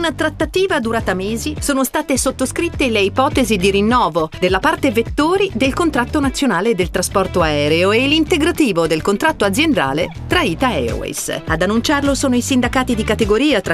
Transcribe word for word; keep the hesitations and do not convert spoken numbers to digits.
una trattativa durata mesi sono state sottoscritte le ipotesi di rinnovo della parte vettori del contratto nazionale del trasporto aereo e l'integrativo del contratto aziendale tra Ita Airways. Ad annunciarlo sono i sindacati di categoria, tra